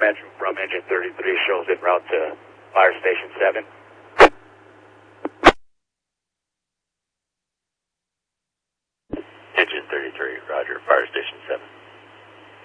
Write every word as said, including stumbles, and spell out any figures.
dispatch from engine thirty-three shows en route to fire station seven.